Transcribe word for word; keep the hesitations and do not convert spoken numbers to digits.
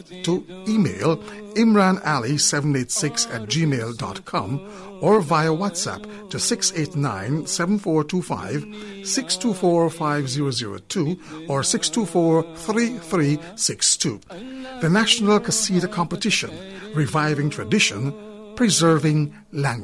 to email imran ali seven eight six at gmail dot com or via WhatsApp to six eight nine, seven four two five, six two four five zero zero two or six two four three three six two. The National Qasida Competition, reviving tradition, preserving language.